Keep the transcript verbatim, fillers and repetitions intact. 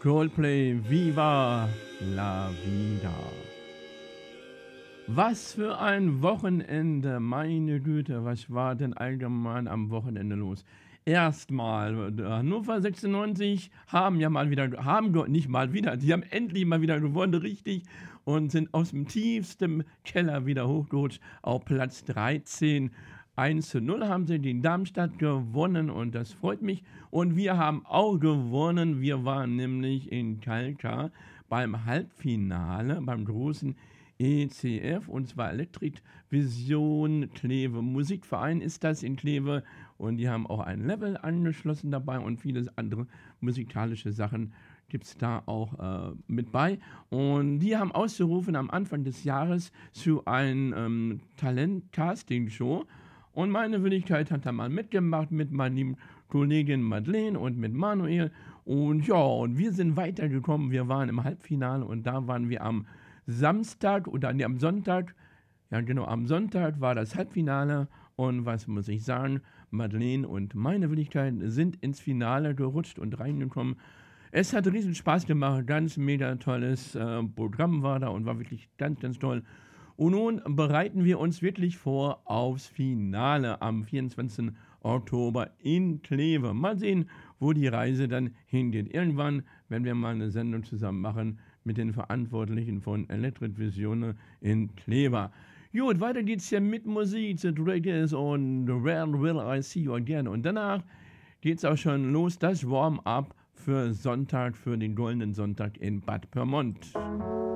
Coldplay, Viva la Vida. Was für ein Wochenende, meine Güte, was war denn allgemein am Wochenende los? Erstmal, äh, Hannover sechsundneunzig haben ja mal wieder, haben ge- nicht mal wieder, die haben endlich mal wieder gewonnen, richtig, und sind aus dem tiefsten Keller wieder hochgerutscht auf Platz dreizehn. eins zu null haben sie in Darmstadt gewonnen und das freut mich. Und wir haben auch gewonnen. Wir waren nämlich in Kalka beim Halbfinale, beim großen E C F, und zwar Electric Vision Kleve. Musikverein ist das in Kleve und die haben auch ein Level angeschlossen dabei und viele andere musikalische Sachen gibt es da auch äh, mit bei. Und die haben ausgerufen am Anfang des Jahres zu einer ähm, Talent-Casting-Show. Und meine Wenigkeit hat da mal mitgemacht mit meiner lieben Kollegin Madeleine und mit Manuel. Und ja, und wir sind weitergekommen. Wir waren im Halbfinale und da waren wir am Samstag oder nee, am Sonntag. Ja, genau, am Sonntag war das Halbfinale. Und was muss ich sagen? Madeleine und meine Wenigkeit sind ins Finale gerutscht und reingekommen. Es hat riesen Spaß gemacht. Ganz mega tolles äh, Programm war da und war wirklich ganz, ganz toll. Und nun bereiten wir uns wirklich vor aufs Finale am vierundzwanzigsten Oktober in Kleve. Mal sehen, wo die Reise dann hingeht. Irgendwann, wenn wir mal eine Sendung zusammen machen mit den Verantwortlichen von Electric Vision in Kleve. Gut, weiter geht's hier mit Musik. The Dragons und Where Will I See You Again. Und danach geht's auch schon los, das Warm-up für Sonntag, für den Goldenen Sonntag in Bad Pyrmont.